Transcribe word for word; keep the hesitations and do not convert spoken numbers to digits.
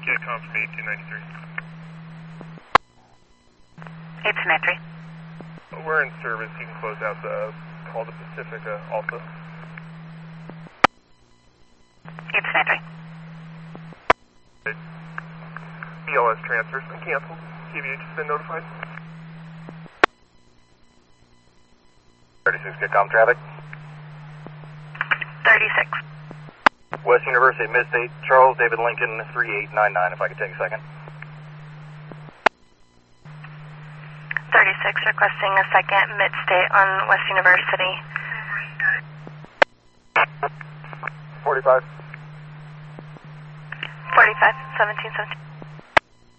Get com from eight two nine three. eight two nine three. We're in service. You can close out the call to Pacifica also. eight two nine three. B L S transfer's been canceled. T V H has been notified. thirty-six, get com traffic. thirty-six. West University, Midstate, Charles David Lincoln, three eight nine nine, if I could take a second. thirty-six, requesting a second Midstate on West University. forty-five. forty-five, seventeen seventeen.